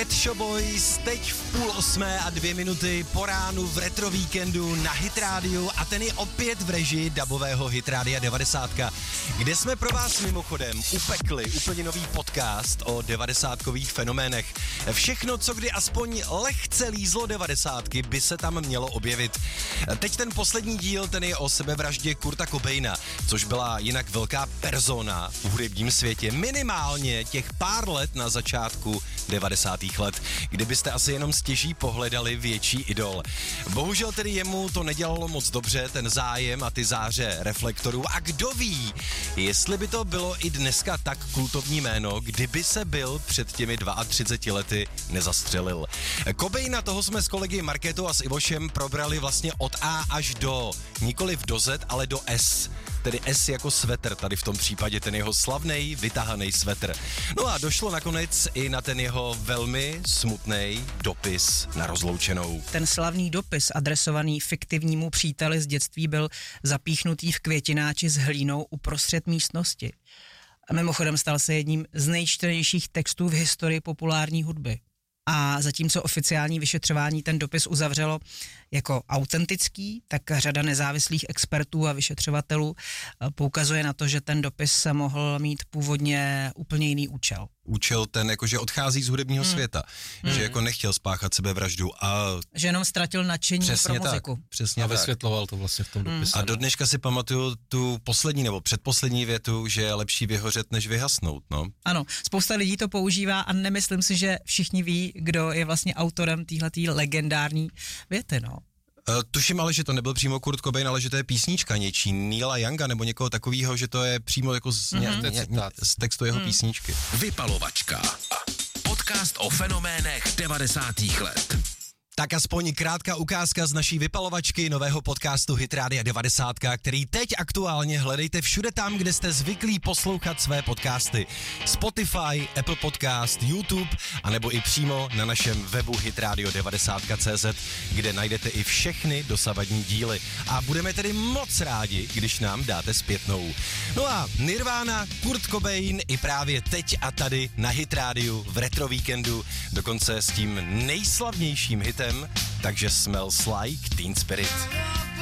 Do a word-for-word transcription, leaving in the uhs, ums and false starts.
Pet Shop Boys teď v půl osmé a dvě minuty po ránu v retro víkendu na Hit Radio a ten je opět v režii dabového Hit Radia devadesát, kde jsme pro vás mimochodem upekli úplně nový podcast o devadesátkových fenoménech. Všechno, co kdy aspoň lehce lízlo devadesátky, by se tam mělo objevit. Teď ten poslední díl, ten je o sebevraždě Kurta Cobaina, což byla jinak velká persona v hudebním světě, minimálně těch pár let na začátku devadesátých let, kdybyste asi jenom stěží pohledali větší idol. Bohužel tedy jemu to nedělalo moc dobře, ten zájem a ty záře reflektorů, a kdo ví, jestli by to bylo i dneska tak kultovní jméno, kdyby se byl před těmi třiceti dvěma lety nezastřelil. Cobaina, toho jsme s kolegy Markétou a s Ivošem probrali vlastně od A až do, nikoliv do Z, ale do S. Tedy S jako svetr, tady v tom případě ten jeho slavnej, vytahaný svetr. No a došlo nakonec i na ten jeho velmi smutný dopis na rozloučenou. Ten slavný dopis adresovaný fiktivnímu příteli z dětství byl zapíchnutý v květináči s hlínou uprostřed místnosti. A mimochodem stal se jedním z nejčtenějších textů v historii populární hudby. A zatímco oficiální vyšetřování ten dopis uzavřelo jako autentický, tak řada nezávislých expertů a vyšetřovatelů poukazuje na to, že ten dopis mohl mít původně úplně jiný účel. Účel ten, jako že odchází z hudebního hmm. světa, hmm. že jako nechtěl spáchat sebevraždu a... Že jenom ztratil nadšení pro muziku. Tak, přesně a tak. vysvětloval to vlastně v tom hmm. dopise. A do dneška si pamatuju tu poslední nebo předposlední větu, že je lepší vyhořet, než vyhasnout, no. Ano, spousta lidí to používá a nemyslím si, že všichni ví, kdo je vlastně autorem téhletý legendární věty, no. Uh, tuším ale, že to nebyl přímo Kurt Cobain, ale že to je písnička něčí, Neila Younga nebo někoho takového, že to je přímo jako z, mm-hmm. ně, ně, ně, z textu jeho mm. písničky. Vypalovačka. Podcast o fenoménech devadesátých let. Tak aspoň krátká ukázka z naší vypalovačky nového podcastu Hit Radia devadesát, který teď aktuálně hledejte všude tam, kde jste zvyklí poslouchat své podcasty. Spotify, Apple Podcast, YouTube, anebo i přímo na našem webu hitradio devadesát tečka cé zet, kde najdete i všechny dosavadní díly. A budeme tedy moc rádi, když nám dáte zpětnou. No a Nirvana, Kurt Cobain i právě teď a tady na Hit Radiu v retro víkendu, dokonce s tím nejslavnějším hitem, takže Smells Like Teen Spirit.